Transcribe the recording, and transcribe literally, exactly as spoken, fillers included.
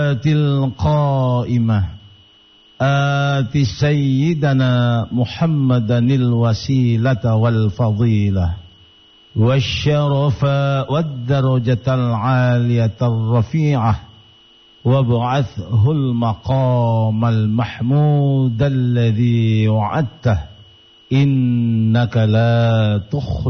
القائمة آت سيدنا محمدا الوسيلة والفضيلة والشرف والدرجة العالية الرفيعة وابعثه المقام المحمود الذي وعدته إنك لا تخلف